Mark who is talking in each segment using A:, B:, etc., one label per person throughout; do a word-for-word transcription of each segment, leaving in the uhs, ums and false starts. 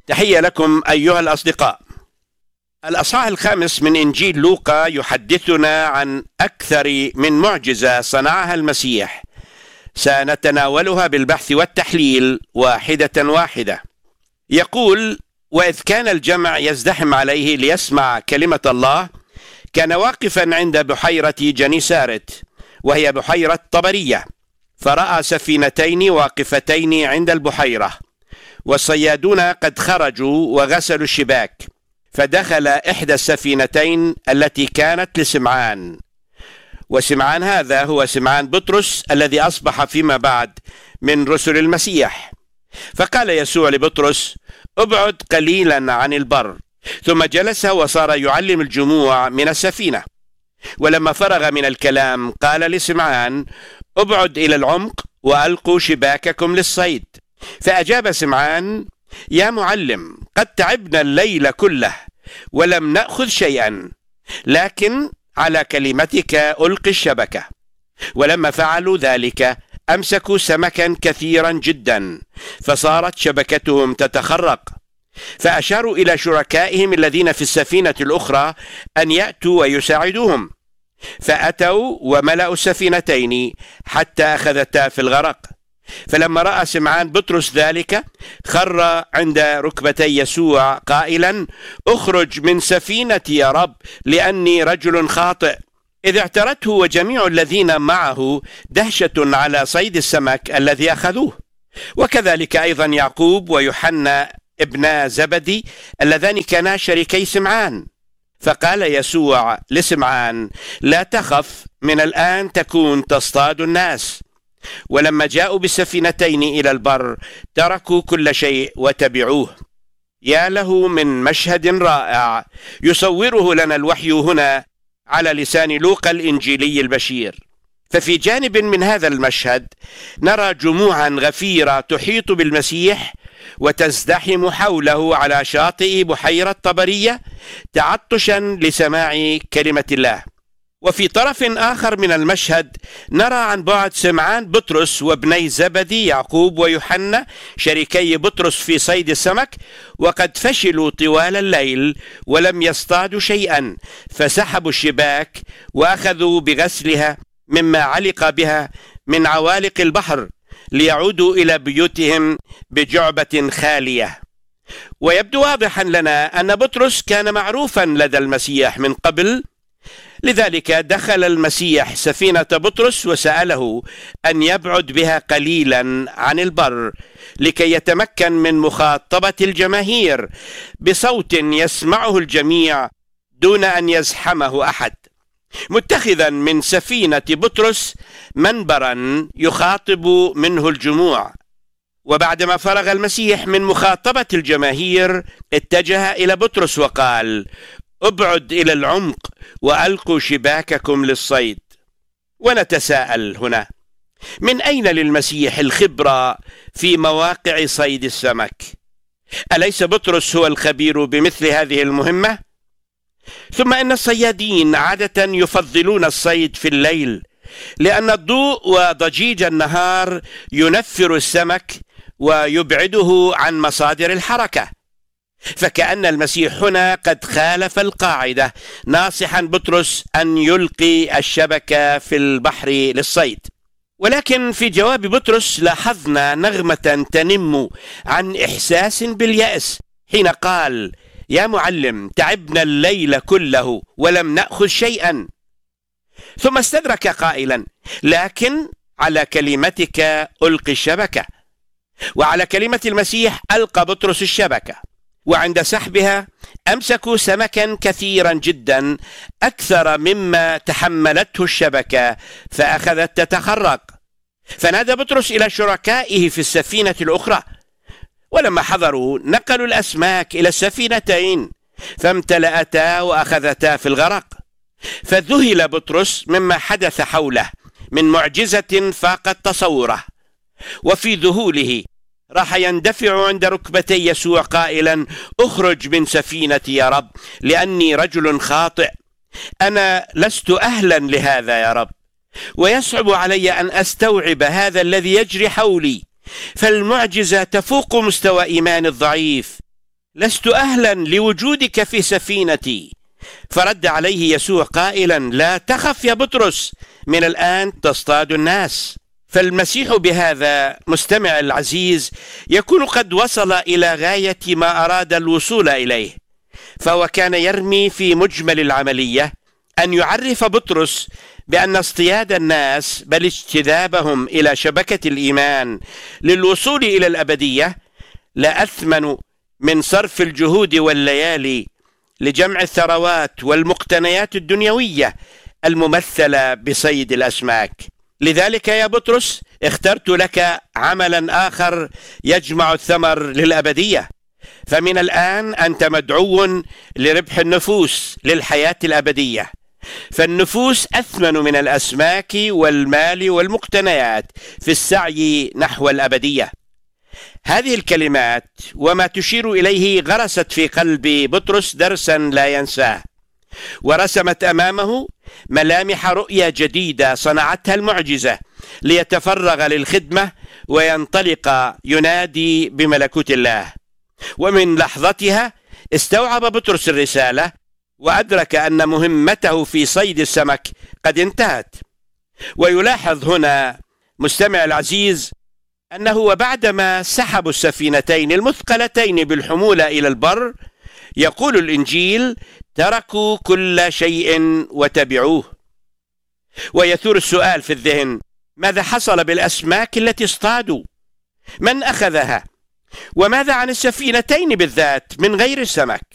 A: تحية لكم أيها الأصدقاء. الأصحاح الخامس من إنجيل لوقا يحدثنا عن أكثر من معجزة صنعها المسيح، سنتناولها بالبحث والتحليل واحدة واحدة. يقول: وإذ كان الجمع يزدحم عليه ليسمع كلمة الله، كان واقفا عند بحيرة جنيسارت، وهي بحيرة طبرية، فرأى سفينتين واقفتين عند البحيرة، والصيادون قد خرجوا وغسلوا الشباك، فدخل إحدى السفينتين التي كانت لسمعان. وسمعان هذا هو سمعان بطرس الذي أصبح فيما بعد من رسل المسيح. فقال يسوع لبطرس: ابعد قليلا عن البر. ثم جلس وصار يعلم الجموع من السفينة. ولما فرغ من الكلام قال لسمعان: ابعد إلى العمق وألقوا شباككم للصيد. فأجاب سمعان: يا معلم، قد تعبنا الليل كله ولم نأخذ شيئا، لكن على كلمتك ألقي الشبكة. ولما فعلوا ذلك أمسكوا سمكا كثيرا جدا، فصارت شبكتهم تتخرق. فأشاروا إلى شركائهم الذين في السفينة الأخرى أن يأتوا ويساعدوهم، فأتوا وملأوا السفينتين حتى أخذتا في الغرق. فلما رأى سمعان بطرس ذلك، خر عند ركبتي يسوع قائلا: اخرج من سفينتي يا رب، لأني رجل خاطئ. إذ اعترته وجميع الذين معه دهشة على صيد السمك الذي أخذوه. وكذلك أيضا يعقوب ويوحنا ابن زبدي اللذان كانا شريكي سمعان. فقال يسوع لسمعان: لا تخف، من الآن تكون تصطاد الناس. ولما جاءوا بالسفينتين إلى البر تركوا كل شيء وتبعوه. يا له من مشهد رائع يصوره لنا الوحي هنا على لسان لوقا الإنجيلي البشير. ففي جانب من هذا المشهد نرى جموعا غفيرة تحيط بالمسيح وتزدحم حوله على شاطئ بحيرة طبرية تعطشا لسماع كلمة الله. وفي طرف آخر من المشهد نرى عن بعد سمعان بطرس وابني زبدي يعقوب ويوحنا شريكي بطرس في صيد السمك، وقد فشلوا طوال الليل ولم يصطادوا شيئا، فسحبوا الشباك وأخذوا بغسلها مما علق بها من عوالق البحر، ليعودوا إلى بيوتهم بجعبة خالية. ويبدو واضحا لنا أن بطرس كان معروفا لدى المسيح من قبل، لذلك دخل المسيح سفينة بطرس وسأله أن يبعد بها قليلا عن البر، لكي يتمكن من مخاطبة الجماهير بصوت يسمعه الجميع دون أن يزحمه أحد، متخذا من سفينة بطرس منبرا يخاطب منه الجموع. وبعدما فرغ المسيح من مخاطبة الجماهير اتجه إلى بطرس وقال: ابعد إلى العمق وألقوا شباككم للصيد. ونتساءل هنا: من أين للمسيح الخبرة في مواقع صيد السمك؟ أليس بطرس هو الخبير بمثل هذه المهمة؟ ثم إن الصيادين عادة يفضلون الصيد في الليل، لأن الضوء وضجيج النهار ينفر السمك ويبعده عن مصادر الحركة. فكأن المسيح هنا قد خالف القاعدة، ناصحا بطرس أن يلقي الشبكة في البحر للصيد. ولكن في جواب بطرس لاحظنا نغمة تنم عن إحساس باليأس، حين قال: يا معلم، تعبنا الليل كله ولم نأخذ شيئا. ثم استدرك قائلا: لكن على كلمتك ألقي الشبكة. وعلى كلمة المسيح ألقى بطرس الشبكة، وعند سحبها أمسكوا سمكا كثيرا جدا، أكثر مما تحملته الشبكة، فأخذت تتخرق. فنادى بطرس إلى شركائه في السفينة الأخرى، ولما حضروا نقلوا الأسماك إلى السفينتين، فامتلأتا وأخذتا في الغرق. فذهل بطرس مما حدث حوله من معجزة فاقت تصوره، وفي ذهوله راح يندفع عند ركبتي يسوع قائلا: اخرج من سفينتي يا رب، لأني رجل خاطئ، أنا لست أهلا لهذا يا رب، ويصعب علي أن أستوعب هذا الذي يجري حولي، فالمعجزة تفوق مستوى إيمان الضعيف. لست أهلا لوجودك في سفينتي. فرد عليه يسوع قائلا: لا تخف يا بطرس، من الآن تصطاد الناس. فالمسيح بهذا مستمع العزيز يكون قد وصل إلى غاية ما أراد الوصول إليه، فهو كان يرمي في مجمل العملية أن يعرف بطرس بأن اصطياد الناس بل اجتذابهم إلى شبكة الإيمان للوصول إلى الأبدية لا أثمن من صرف الجهود والليالي لجمع الثروات والمقتنيات الدنيوية الممثلة بصيد الأسماك. لذلك يا بطرس اخترت لك عملا آخر يجمع الثمر للأبدية، فمن الآن أنت مدعو لربح النفوس للحياة الأبدية، فالنفوس أثمن من الأسماك والمال والمقتنيات في السعي نحو الأبدية. هذه الكلمات وما تشير إليه غرست في قلب بطرس درسا لا ينساه، ورسمت أمامه ملامح رؤية جديدة صنعتها المعجزة ليتفرغ للخدمة وينطلق ينادي بملكوت الله. ومن لحظتها استوعب بطرس الرسالة وأدرك أن مهمته في صيد السمك قد انتهت. ويلاحظ هنا مستمع العزيز أنه وبعدما سحبوا السفينتين المثقلتين بالحمولة إلى البر، يقول الإنجيل: تركوا كل شيء وتبعوه. ويثور السؤال في الذهن: ماذا حصل بالأسماك التي اصطادوا؟ من أخذها؟ وماذا عن السفينتين بالذات من غير السمك؟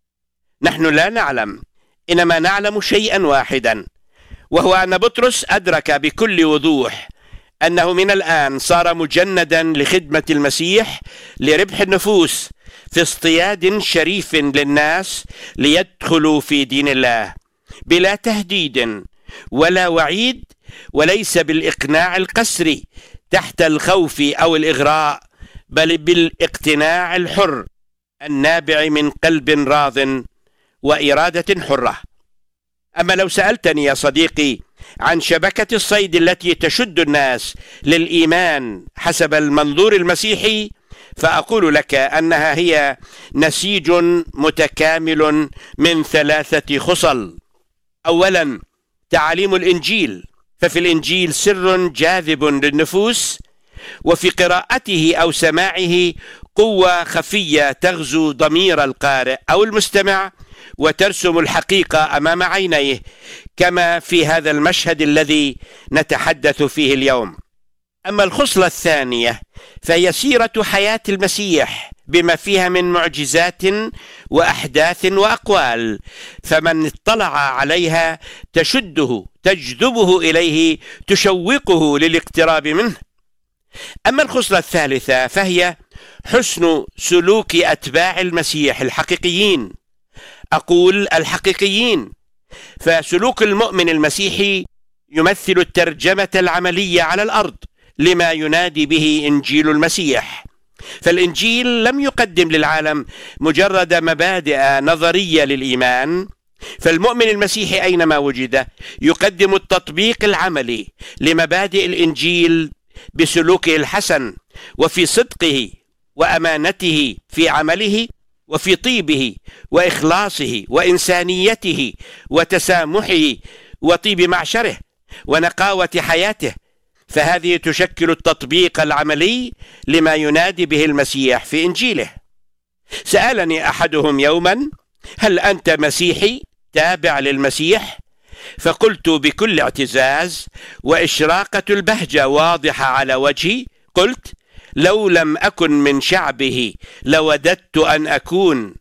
A: نحن لا نعلم، إنما نعلم شيئا واحدا، وهو أن بطرس أدرك بكل وضوح أنه من الآن صار مجندا لخدمة المسيح لربح النفوس في اصطياد شريف للناس ليدخلوا في دين الله بلا تهديد ولا وعيد، وليس بالإقناع القسري تحت الخوف أو الإغراء، بل بالاقتناع الحر النابع من قلب راض وإرادة حرة. أما لو سألتني يا صديقي عن شبكة الصيد التي تشد الناس للإيمان حسب المنظور المسيحي، فأقول لك أنها هي نسيج متكامل من ثلاثة خصل. أولا، تعاليم الإنجيل، ففي الإنجيل سر جاذب للنفوس، وفي قراءته أو سماعه قوة خفية تغزو ضمير القارئ أو المستمع وترسم الحقيقة أمام عينيه، كما في هذا المشهد الذي نتحدث فيه اليوم. أما الخصلة الثانية فهي سيرة حياة المسيح بما فيها من معجزات وأحداث وأقوال، فمن اطلع عليها تشده تجذبه إليه، تشوقه للاقتراب منه. أما الخصلة الثالثة فهي حسن سلوك أتباع المسيح الحقيقيين، أقول الحقيقيين، فسلوك المؤمن المسيحي يمثل الترجمة العملية على الأرض لما ينادي به إنجيل المسيح. فالإنجيل لم يقدم للعالم مجرد مبادئ نظرية للإيمان، فالمؤمن المسيحي أينما وجد يقدم التطبيق العملي لمبادئ الإنجيل بسلوكه الحسن، وفي صدقه وأمانته في عمله، وفي طيبه وإخلاصه وإنسانيته وتسامحه وطيب معشره ونقاوة حياته. فهذه تشكل التطبيق العملي لما ينادي به المسيح في إنجيله. سألني أحدهم يوما: هل أنت مسيحي تابع للمسيح؟ فقلت بكل اعتزاز وإشراقة البهجة واضحة على وجهي، قلت: لو لم أكن من شعبه لوددت أن أكون.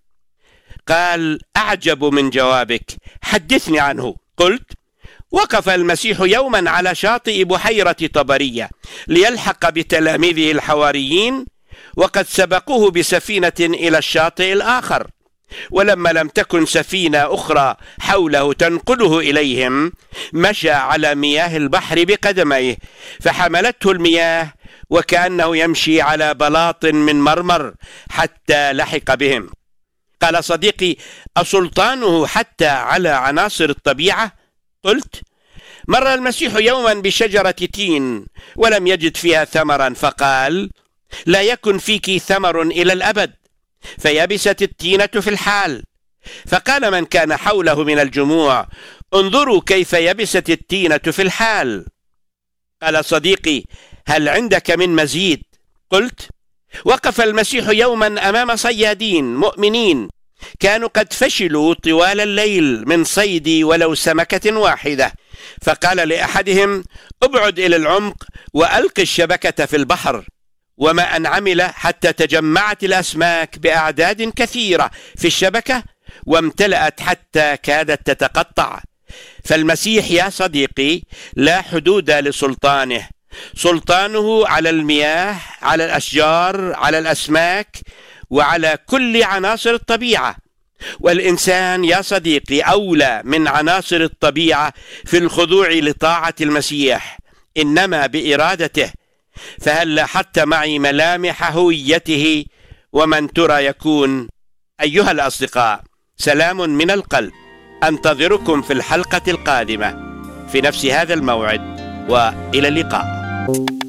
A: قال: أعجب من جوابك، حدثني عنه. قلت: وقف المسيح يوما على شاطئ بحيرة طبرية ليلحق بتلاميذه الحواريين، وقد سبقوه بسفينة إلى الشاطئ الآخر، ولما لم تكن سفينة أخرى حوله تنقله إليهم، مشى على مياه البحر بقدميه، فحملته المياه وكأنه يمشي على بلاط من مرمر حتى لحق بهم. قال صديقي: أسلطانه حتى على عناصر الطبيعة؟ قلت: مر المسيح يوما بشجرة تين ولم يجد فيها ثمرا، فقال: لا يكن فيك ثمر إلى الأبد. فيبست التينة في الحال. فقال من كان حوله من الجموع: انظروا كيف يبست التينة في الحال. قال صديقي: هل عندك من مزيد؟ قلت: وقف المسيح يوما أمام صيادين مؤمنين كانوا قد فشلوا طوال الليل من صيد ولو سمكة واحدة، فقال لأحدهم: ابعد إلى العمق وألق الشبكة في البحر. وما أن عمل حتى تجمعت الأسماك بأعداد كثيرة في الشبكة وامتلأت حتى كادت تتقطع. فالمسيح يا صديقي لا حدود لسلطانه، سلطانه على المياه، على الأشجار، على الأسماك، وعلى كل عناصر الطبيعة. والإنسان يا صديقي أولى من عناصر الطبيعة في الخضوع لطاعة المسيح، إنما بإرادته. فهل لاحظت معي ملامح هويته ومن ترى يكون؟ أيها الأصدقاء، سلام من القلب. أنتظركم في الحلقة القادمة في نفس هذا الموعد، وإلى اللقاء.